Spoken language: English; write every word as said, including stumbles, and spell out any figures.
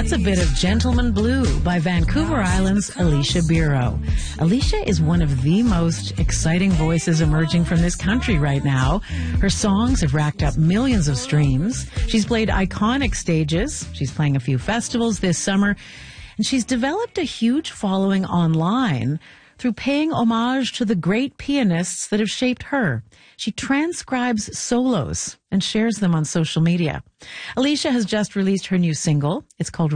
That's a bit of Gentleman Blue by Vancouver Island's Alicia Biro. Alicia is one of the most exciting voices emerging from this country right now. Her songs have racked up millions of streams. She's played iconic stages. She's playing a few festivals this summer. And she's developed a huge following online through paying homage to the great pianists that have shaped her. She transcribes solos and shares them on social media. Alicia has just released her new single. It's called